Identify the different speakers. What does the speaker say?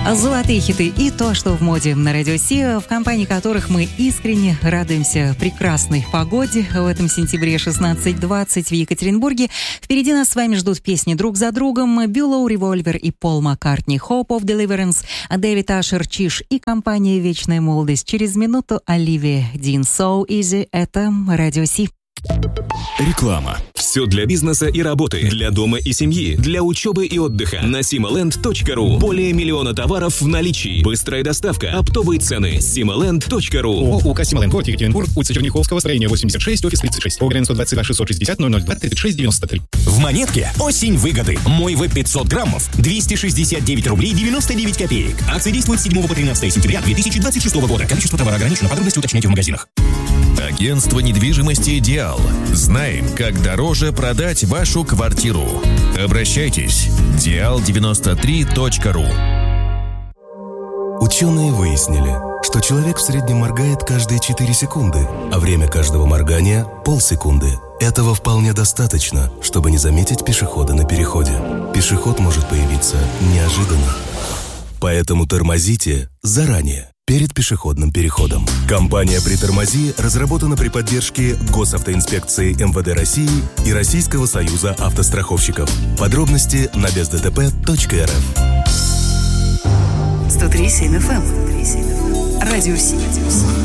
Speaker 1: Золотые хиты и то, что в моде на Радио Си, в компании которых мы искренне радуемся прекрасной погоде в этом сентябре 16-20 в Екатеринбурге. Впереди нас с вами ждут песни друг за другом. Бюлоу, Револьвер и Пол Маккартни, Hope of Deliverance, Дэвид Ашер, Чиш и компания Вечная молодость. Через минуту Оливия Дин, So Easy. Это Радио Си.
Speaker 2: Реклама. Все для бизнеса и работы, для дома и семьи, для учебы и отдыха. На simaland.ru. Более миллиона товаров в наличии. Быстрая доставка, оптовые цены. simaland.ru.
Speaker 3: ООО Сималенд, город Екатеринбург, улица Черняховского, строение 86, офис 36. ОГРН 122 660 002 36 93.
Speaker 4: В Монетке осень выгоды. Мой веб 500 граммов 269 рублей 99 копеек. Акция действует с 7 по 13 сентября 2026 года. Количество товара ограничено. Подробности уточняйте в магазинах.
Speaker 5: Агентство недвижимости «Идеал». Знаем, как дороже продать вашу квартиру. Обращайтесь. dial93.ru.
Speaker 6: Ученые выяснили, что человек в среднем моргает каждые 4 секунды, а время каждого моргания – полсекунды. Этого вполне достаточно, чтобы не заметить пешехода на переходе. Пешеход может появиться неожиданно. Поэтому тормозите заранее, перед пешеходным переходом. Компания «Притормози» разработана при поддержке Госавтоинспекции МВД России и Российского союза автостраховщиков. Подробности на бездтп.рф.
Speaker 7: 103.7 FM. Радио Си.